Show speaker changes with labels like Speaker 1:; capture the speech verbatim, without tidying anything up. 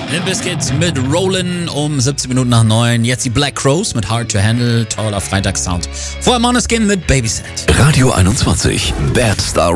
Speaker 1: Limp Bizkit mit Rollin' um siebzehn Minuten nach neun. Jetzt die Black Crowes mit Hard to Handle. Toller Freitagssound. Vorher Måneskin mit Babysit.
Speaker 2: Radio einundzwanzig. Bad Star